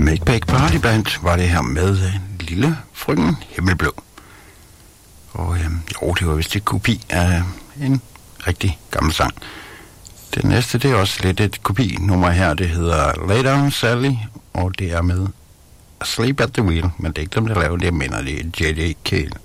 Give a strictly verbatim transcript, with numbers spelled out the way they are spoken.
Make-Bake Party Band var det her med en lille frøken Himmelblå. Og øh, jo, det var vist et kopi af en rigtig gammel sang. Det næste, det er også lidt et kopi-nummer her. Det hedder Lay Down Sally, og det er med Asleep at the Wheel. Men det er ikke dem, der laver det, jeg mener, det er J D. Cale.